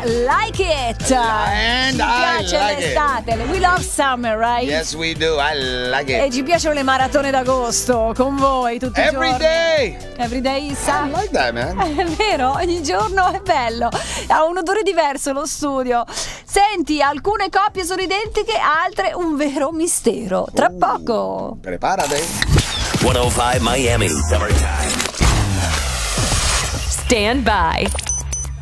Like It. And Ci I piace like l'estate. We love summer, right? Yes, we do. I like it. E ci piacciono le maratone d'agosto con voi tutti i giorni. Every day. Every day, I like that, man. È vero, ogni giorno è bello. Ha un odore diverso lo studio. Senti, alcune coppie sono identiche, altre un vero mistero. Tra poco. Preparate. 105 Miami. Summertime. Stand by.